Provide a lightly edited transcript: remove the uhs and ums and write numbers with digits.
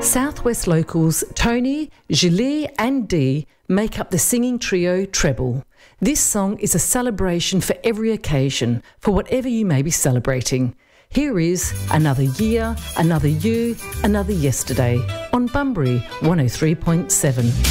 Southwest locals Tony, Julie and Dee make up the singing trio Treble. This song is a celebration for every occasion, for whatever you may be celebrating. Here is Another Year, Another You, Another Yesterday on Bunbury 103.7.